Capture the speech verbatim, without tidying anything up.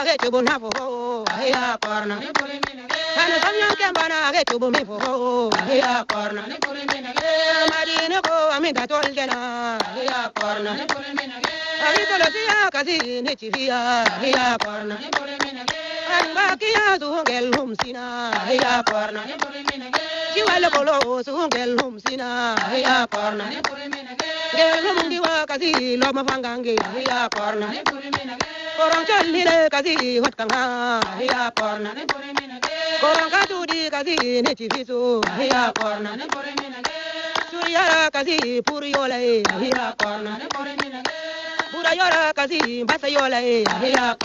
Get to Bonafo, Aya Corner, and some young Cambana get to Bumifo, Aya Corner, Marina, I mean that all Jena, Aya Corner, a little Sia, Cassi, Nichivia, Aya Corner, and Bakia to Gel Humsina, Aya Corner, you are the Polo, to Gel Humsina, Aya Corner, Gelumdiwa Cassi, Loma Fangangi, Aya Corner. Korang chalile kasi hot kanga hiya korna korang katudi kasi ne chifisu hiya korna surya kasi puriola hiya korna pura yora kasi basa yola hiya